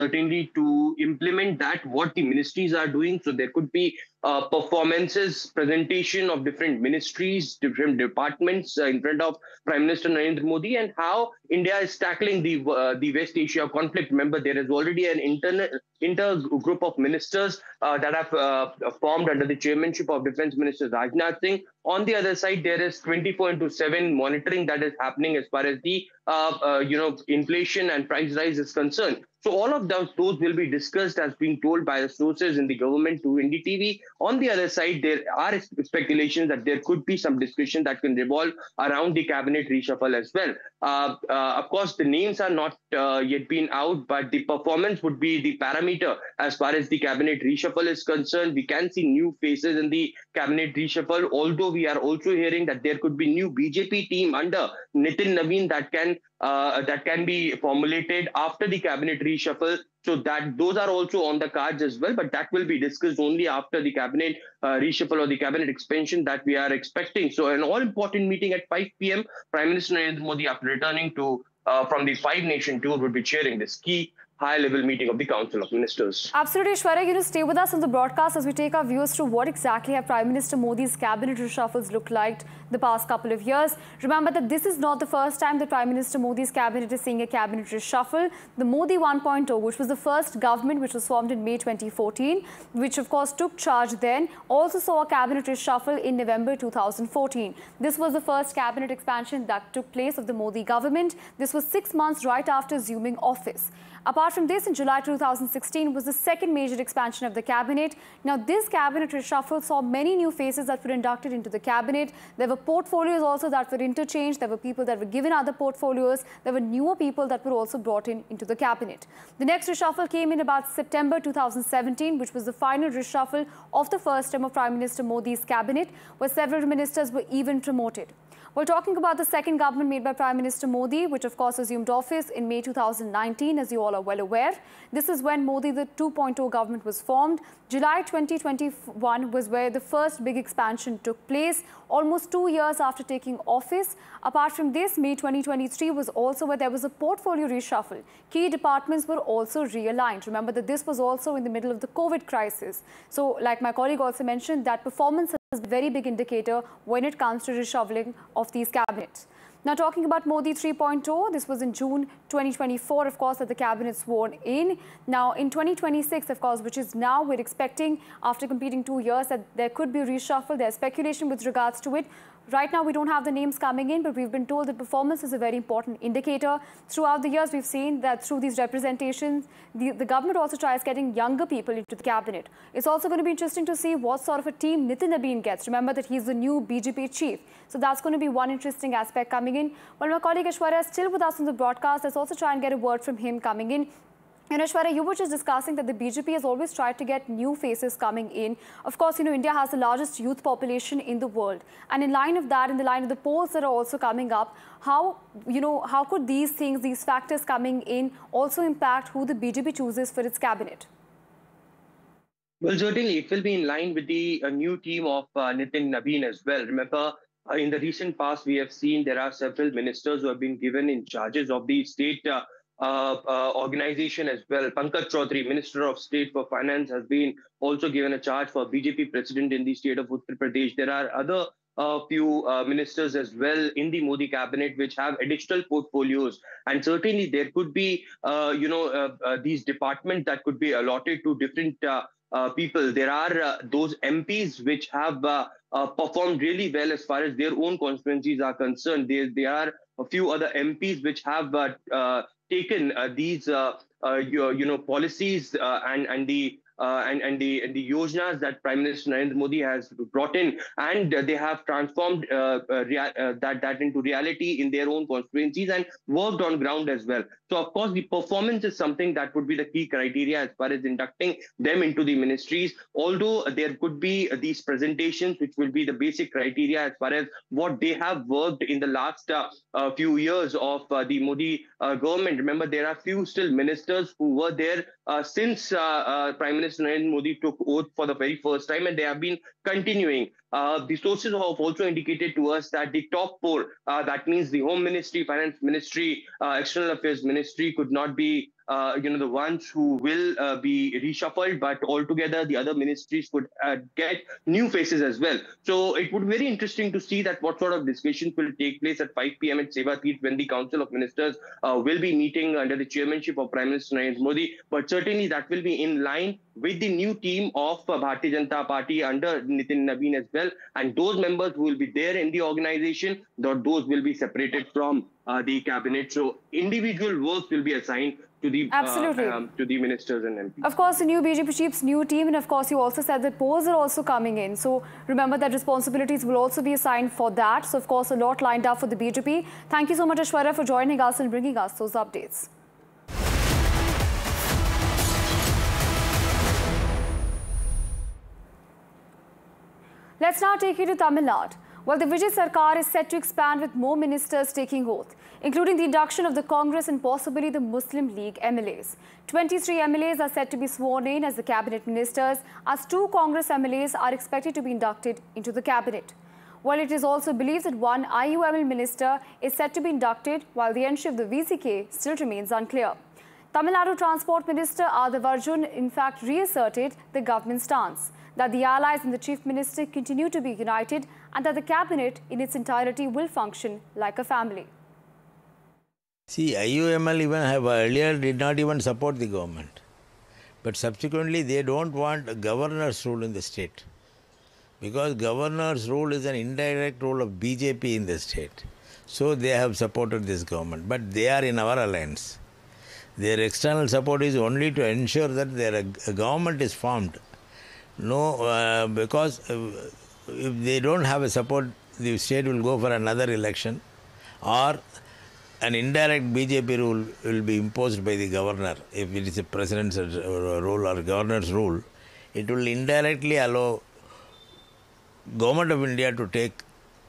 certainly to implement that what the ministries are doing. So there could be performances, presentation of different ministries, different departments in front of Prime Minister Narendra Modi, and how India is tackling the West Asia conflict. Remember, there is already an inter group of ministers that have formed under the chairmanship of Defense Minister Rajnath Singh. On the other side, there is 24 into 7 monitoring that is happening as far as the inflation and price rise is concerned. So all of those will be discussed as being told by the sources in the government to NDTV. On the other side, there are speculations that there could be some discussion that can revolve around the cabinet reshuffle as well. Of course, the names are not yet been out, but the performance would be the parameter as far as the cabinet reshuffle is concerned. We can see new faces in the cabinet reshuffle, although we are also hearing that there could be new BJP team under Nitin Naveen that can be formulated after the cabinet reshuffle. So that those are also on the cards as well, but that will be discussed only after the cabinet reshuffle or the cabinet expansion that we are expecting. So an all-important meeting at 5 p.m. Prime Minister Narendra Modi, after returning to from the five-nation tour, would be chairing this key high-level meeting of the Council of Ministers. Absolutely, Shwara. Stay with us on the broadcast as we take our viewers through what exactly have Prime Minister Modi's cabinet reshuffles looked like the past couple of years. Remember that this is not the first time that Prime Minister Modi's cabinet is seeing a cabinet reshuffle. The Modi 1.0, which was the first government which was formed in May 2014, which of course took charge then, also saw a cabinet reshuffle in November 2014. This was the first cabinet expansion that took place of the Modi government. This was 6 months right after assuming office. Apart from this, in July 2016 was the second major expansion of the cabinet. Now, this cabinet reshuffle saw many new faces that were inducted into the cabinet. There were portfolios also that were interchanged. There were people that were given other portfolios. There were newer people that were also brought into the cabinet. The next reshuffle came in about September 2017, which was the final reshuffle of the first term of Prime Minister Modi's cabinet, where several ministers were even promoted. We're talking about the second government made by Prime Minister Modi, which of course assumed office in May 2019, as you all are well aware. This is when Modi, the 2.0 government, was formed. July 2021 was where the first big expansion took place, almost 2 years after taking office. Apart from this, May 2023 was also where there was a portfolio reshuffle. Key departments were also realigned. Remember that this was also in the middle of the COVID crisis. So, like my colleague also mentioned, that performance is a very big indicator when it comes to reshuffling of these cabinets. Now, talking about Modi 3.0, this was in June 2024, of course, that the cabinet sworn in. Now, in 2026, of course, which is now, we're expecting after completing 2 years that there could be reshuffle. There's speculation with regards to it. Right now, we don't have the names coming in, but we've been told that performance is a very important indicator. Throughout the years, we've seen that through these representations, the government also tries getting younger people into the cabinet. It's also going to be interesting to see what sort of a team Nitin Naveen gets. Remember that he's the new BJP chief. So that's going to be one interesting aspect coming in. Well, my colleague Aishwarya is still with us on the broadcast. Let's also try and get a word from him coming in. And Aishwarya, you were just discussing that the BJP has always tried to get new faces coming in. Of course, India has the largest youth population in the world. And in line of that, in the line of the polls that are also coming up, how could these things, these factors coming in also impact who the BJP chooses for its cabinet? Well, certainly it will be in line with the new team of Nitin Naveen as well. Remember, in the recent past, we have seen there are several ministers who have been given in charges of the state organization as well. Pankaj Chaudhary, Minister of State for Finance, has been also given a charge for BJP president in the state of Uttar Pradesh. There are other few ministers as well in the Modi cabinet which have additional portfolios, and certainly there could be these departments that could be allotted to different people. There are those MPs which have performed really well as far as their own constituencies are concerned. There are a few other MPs which have taken these policies and the yojanas that Prime Minister Narendra Modi has brought in, and they have transformed that into reality in their own constituencies and worked on ground as well. So, of course, the performance is something that would be the key criteria as far as inducting them into the ministries. Although there could be these presentations, which will be the basic criteria as far as what they have worked in the last few years of the Modi government. Remember, there are few still ministers who were there since Prime Minister Narendra Modi took oath for the very first time, and they have been continuing. The sources have also indicated to us that the top four, that means the Home Ministry, Finance Ministry, External Affairs Ministry, could not be the ones who will be reshuffled, but altogether the other ministries could get new faces as well. So it would be very interesting to see that what sort of discussions will take place at 5 p.m. at Seva Teeth when the Council of Ministers will be meeting under the chairmanship of Prime Minister Narendra Modi. But certainly that will be in line with the new team of Bharatiya Janata Party under Nitin Nabeen as well. And those members who will be there in the organization, those will be separated from the cabinet. So individual works will be assigned to the ministers and MPs. Of course, the new BJP chief's new team, and of course, you also said that polls are also coming in. So remember that responsibilities will also be assigned for that. So of course, a lot lined up for the BJP. Thank you so much, Aishwarya, for joining us and bringing us those updates. Let's now take you to Tamil Nadu. Well, the Vijay Sarkar is set to expand with more ministers taking oath, including the induction of the Congress and possibly the Muslim League MLAs. 23 MLAs are set to be sworn in as the cabinet ministers, as 2 Congress MLAs are expected to be inducted into the cabinet. While it is also believed that 1 IUML minister is set to be inducted, while the entry of the VCK still remains unclear. Tamil Nadu Transport Minister Adav Arjun in fact reasserted the government stance that the allies and the chief minister continue to be united and that the cabinet in its entirety will function like a family. See, IUML even earlier did not even support the government. But subsequently they don't want a governor's rule in the state. Because governor's rule is an indirect role of BJP in the state. So they have supported this government. But they are in our alliance. Their external support is only to ensure that their government is formed. No, because if they don't have a support, the state will go for another election, or an indirect BJP rule will be imposed by the governor. If it is a president's rule or governor's rule, it will indirectly allow Government of India to take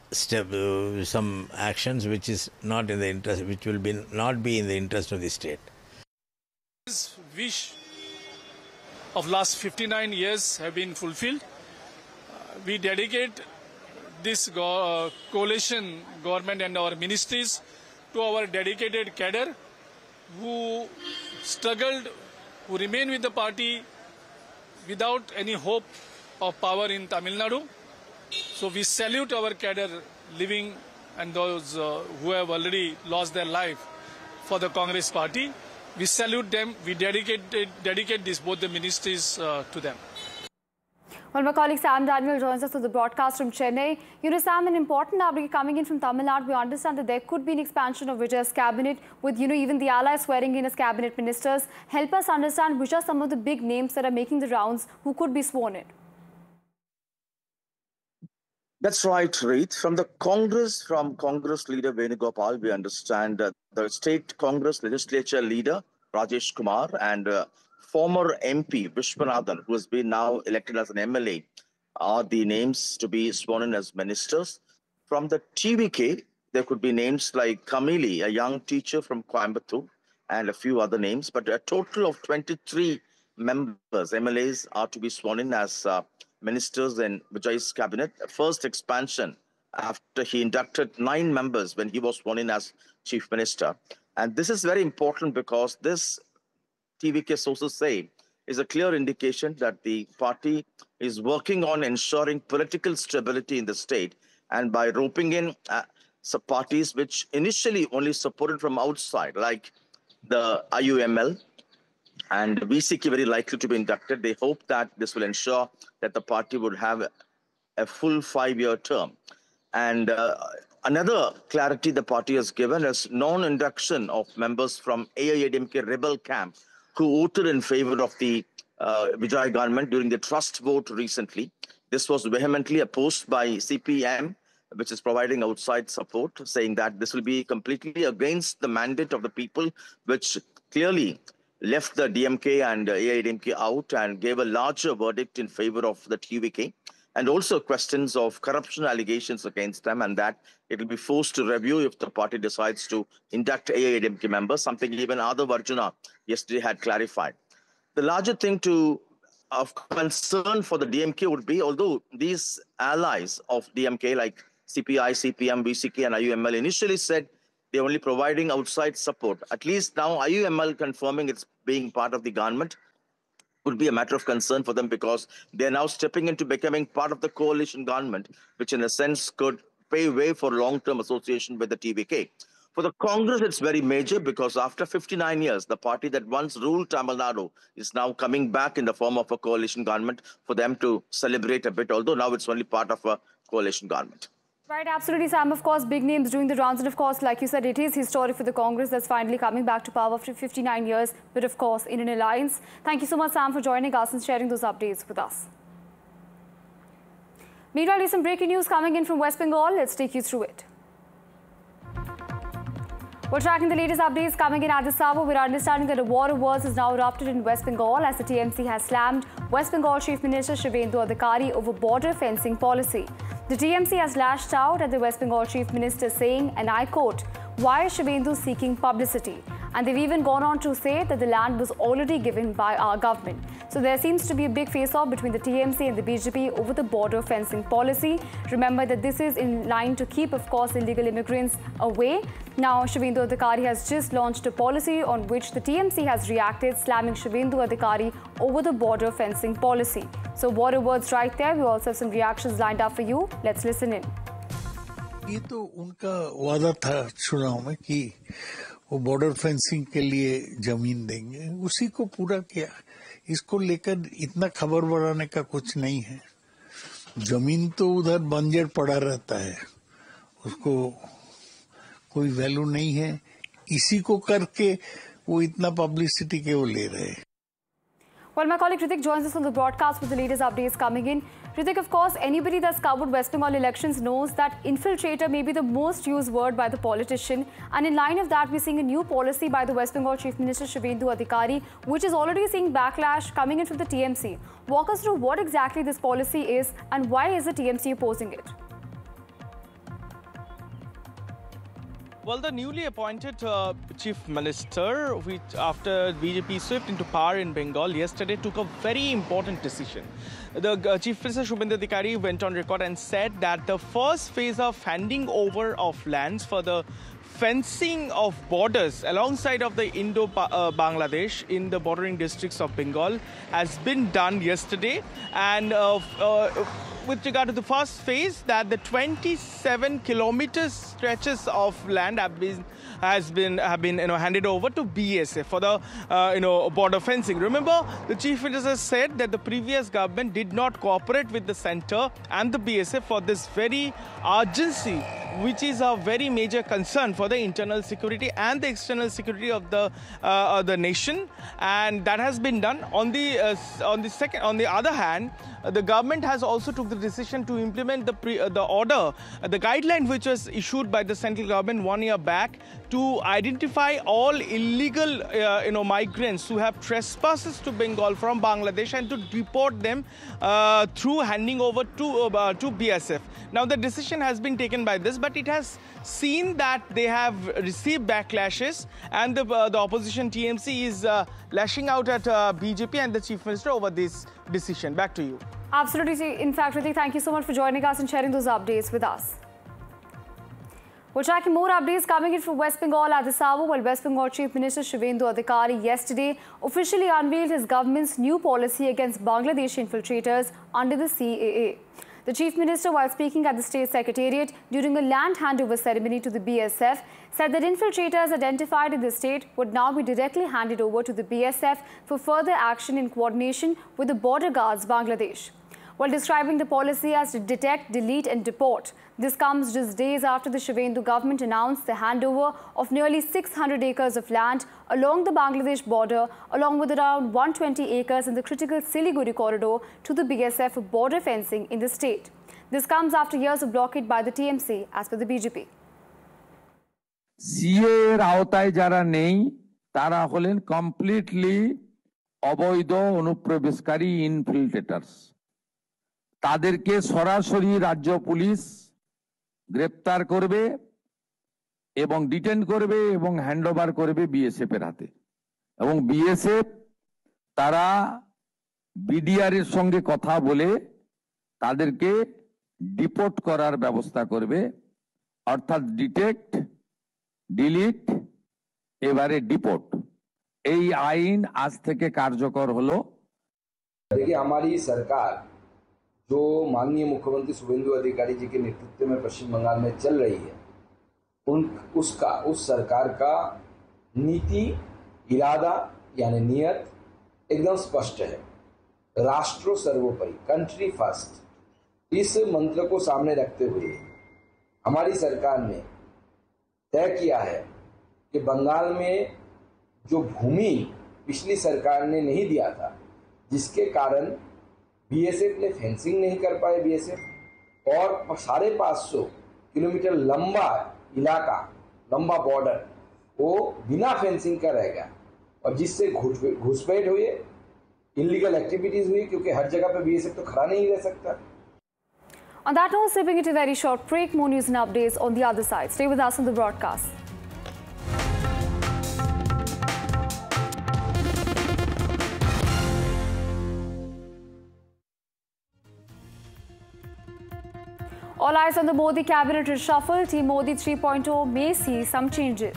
some actions which is not in the interest, which will not be in the interest of the state. This wish of last 59 years have been fulfilled. We dedicate this coalition government and our ministries to our dedicated cadre who struggled, who remain with the party without any hope of power in Tamil Nadu. So we salute our cadre living and those who have already lost their life for the Congress party. We salute them. We dedicate both the ministries to them. Well, my colleague Sam Daniel joins us to the broadcast from Chennai. Sam, an important update coming in from Tamil Nadu. We understand that there could be an expansion of Vijay's cabinet with, even the allies swearing in as cabinet ministers. Help us understand which are some of the big names that are making the rounds who could be sworn in. That's right, Reet. From Congress leader Venugopal, we understand that the state Congress legislature leader Rajesh Kumar and former MP Vishwanathan, who has been now elected as an MLA, are the names to be sworn in as ministers. From the TVK, there could be names like Kamili, a young teacher from Coimbatore, and a few other names. But a total of 23 members, MLAs, are to be sworn in as ministers in Vijay's cabinet. First expansion after he inducted 9 members when he was sworn in as chief minister. And this is very important because this, TVK sources say, is a clear indication that the party is working on ensuring political stability in the state, and by roping in some parties which initially only supported from outside, like the IUML, and VCK very likely to be inducted. They hope that this will ensure that the party would have a full 5-year term. And another clarity the party has given is non-induction of members from AIADMK rebel camp who voted in favor of the Vijay government during the trust vote recently. This was vehemently opposed by CPM, which is providing outside support, saying that this will be completely against the mandate of the people, which clearly left the DMK and AIDMK out and gave a larger verdict in favor of the TVK, and also questions of corruption allegations against them, and that it will be forced to review if the party decides to induct AIDMK members, something even Adav Arjuna yesterday had clarified. The larger thing of concern for the DMK would be, although these allies of DMK like CPI, CPM, VCK and IUML initially said They're only providing outside support. At least now IUML confirming it's being part of the government would be a matter of concern for them, because they're now stepping into becoming part of the coalition government, which in a sense could pave way for long-term association with the TVK. For the Congress, it's very major, because after 59 years, the party that once ruled Tamil Nadu is now coming back in the form of a coalition government for them to celebrate a bit, although now it's only part of a coalition government. Right, absolutely, Sam. Of course, big names doing the rounds. And of course, like you said, it is historic for the Congress that's finally coming back to power after 59 years, but of course, in an alliance. Thank you so much, Sam, for joining us and sharing those updates with us. Meanwhile, there's some breaking news coming in from West Bengal. Let's take you through it. We're tracking the latest updates coming in at this hour. We're understanding that a war of words has now erupted in West Bengal as the TMC has slammed West Bengal Chief Minister Shivendu Adhikari over border fencing policy. The TMC has lashed out at the West Bengal Chief Minister, saying, and I quote, "Why is Shivendu seeking publicity?" And they've even gone on to say that the land was already given by our government. So there seems to be a big face-off between the TMC and the BJP over the border fencing policy. Remember that this is in line to keep, of course, illegal immigrants away. Now, Shivendu Adhikari has just launched a policy on which the TMC has reacted, slamming Shivendu Adhikari over the border fencing policy. So what are words right there? We also have some reactions lined up for you. Let's listen in. ये तो उनका वादा था चुनाव में कि वो border fencing के लिए जमीन देंगे, उसी को पूरा किया। इसको लेकर इतना खबर बढ़ाने का कुछ नहीं है। जमीन तो उधर बंजर पड़ा रहता है, उसको कोई वैल्यू नहीं है। इसी को करके वो इतना पब्लिसिटी क्यों ले रहे हैं? Well, my colleague Ritik joins us on the broadcast with the latest updates coming in. Ritik, of course, anybody that's covered West Bengal elections knows that infiltrator may be the most used word by the politician. And in line of that, we're seeing a new policy by the West Bengal Chief Minister Shivendu Adhikari, which is already seeing backlash coming in from the TMC. Walk us through what exactly this policy is and why is the TMC opposing it? Well, the newly appointed Chief Minister, which after BJP swept into power in Bengal yesterday, took a very important decision. The Chief Minister Shivendu Adhikari went on record and said that the first phase of handing over of lands for the fencing of borders alongside of the Indo-Bangladesh in the bordering districts of Bengal has been done yesterday. And with regard to the first phase, that the 27 kilometers stretches of land have been handed over to BSF for the border fencing. Remember, the Chief Minister said that the previous government did not cooperate with the centre and the BSF for this very urgency, which is a very major concern for the internal security and the external security of the nation, and that has been done. On the other hand, the government has also took the decision to implement the guideline which was issued by the central government 1 year back to identify all illegal migrants who have trespasses to Bengal from Bangladesh and to deport them through handing over to BSF. Now the decision has been taken by this, but it has seen that they have received backlashes, and the opposition TMC is lashing out at BJP and the Chief Minister over this decision. Back to you. Absolutely. In fact, Ritik, thank you so much for joining us and sharing those updates with us. We're tracking more updates coming in from West Bengal at this hour. While West Bengal Chief Minister Shivendu Adhikari yesterday officially unveiled his government's new policy against Bangladeshi infiltrators under the CAA. The Chief Minister, while speaking at the State Secretariat during a land handover ceremony to the BSF, said that infiltrators identified in the state would now be directly handed over to the BSF for further action in coordination with the border guards Bangladesh. While describing the policy as to detect, delete and deport, this comes just days after the Shivendu government announced the handover of nearly 600 acres of land along the Bangladesh border, along with around 120 acres in the critical Siliguri corridor to the BSF for border fencing in the state. This comes after years of blockade by the TMC, as per the BJP. CA এর আওতায় যারা নেই তারা হলেন completely অবৈধ অনুপ্রবেশকারী ইনফিল্ট্রেটরস। তাদেরকে সরাসরি রাজ্য পুলিশ গ্রেফতার করবে এবং ডিটেন করবে এবং হ্যান্ডওভার করবে বিএসএফ এর হাতে, এবং বিএসএফ তারা বিডিআর এর সঙ্গে কথা বলে তাদেরকে ডিপোর্ট করার ব্যবস্থা করবে, অর্থাৎ ডিটেক্ট, ডিলিট, এবারে ডিপোর্ট। এই আইন আজ থেকে কার্যকর হলো। देखिए, हमारी सरकार जो माननीय मुख्यमंत्री शुभेंदु अधिकारी जी के नेतृत्व में पश्चिम बंगाल में चल रही है, उस सरकार का नीति, इरादा यानी नियत एकदम स्पष्ट है। राष्ट्र सर्वोपरि, कंट्री फर्स्ट, इस मंत्र को सामने रखते हुए हमारी सरकार ने तय किया है कि बंगाल में जो भूमि पिछली सरकार ने नहीं दिया था, जिसके कारण बीएसएफ ने फेंसिंग नहीं कर पाए, बीएसएफ और 550 किलोमीटर लंबा इलाका, लंबा बॉर्डर वो बिना फेंसिंग का रह गया, और जिससे घुसपैठ हुई, इलीगल एक्टिविटीज हुई, क्योंकि हर जगह पे बीएसएफ तो खड़ा नहीं रह सकता। On that note, sipping it a very short break. More news and updates on the other side. Stay with us on the broadcast. All eyes on the Modi cabinet reshuffle. Team Modi 3.0 may see some changes.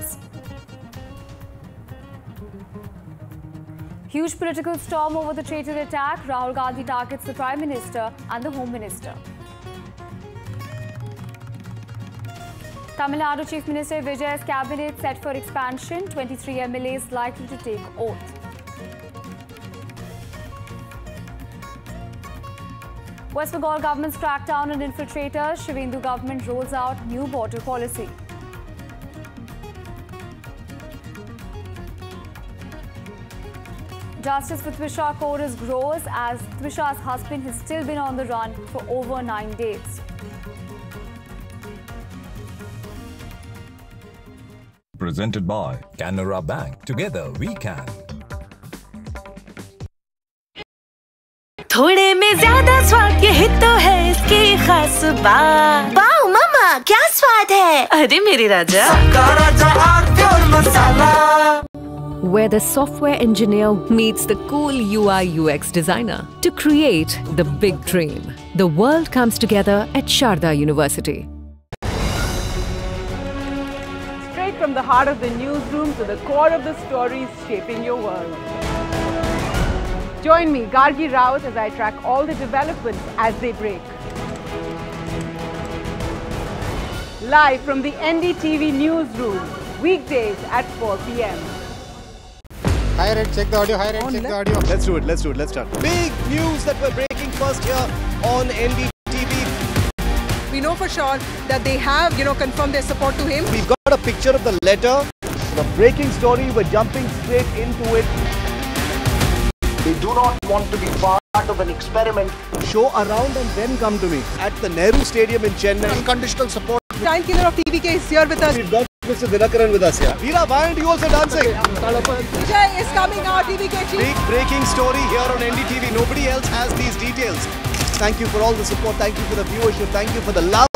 Huge political storm over the traitor attack. Rahul Gandhi targets the Prime Minister and the Home Minister. Tamil Nadu Chief Minister Vijay's cabinet set for expansion. 23 MLAs likely to take oath. West Bengal government's crackdown on infiltrators. Shivendu government rolls out new border policy. Justice for Twisha chorus grows as Twisha's husband has still been on the run for over 9 days. Presented by Canara Bank. Together we can. थोड़े में ज्यादा स्वाद, यही तो है इसकी खास बात। वाओ मामा, क्या स्वाद है? अरे मेरे राजा, where the software engineer meets the cool UI UX designer to create the big dream. The world comes together at Sharda University. Straight from the heart of the newsroom to the core of the stories shaping your world. Join me, Gargi Raut, as I track all the developments as they break. Live from the NDTV newsroom, weekdays at 4 p.m. Hi, Red, check the audio. Hi, Red, check the audio. Let's do it. Let's start. Big news that we're breaking first here on NDTV. We know for sure that they have, confirmed their support to him. We've got a picture of the letter. The breaking story, we're jumping straight into it. They do not want to be part of an experiment. Show around and then come to me at the Nehru Stadium in Chennai. Unconditional support. Time killer of TVK is here with us. We've got Mr. Dinakaran with us here. Veera, why aren't you also dancing? Vijay is coming out, TVK chief. Big breaking story here on NDTV. Nobody else has these details. Thank you for all the support. Thank you for the viewership. Thank you for the love.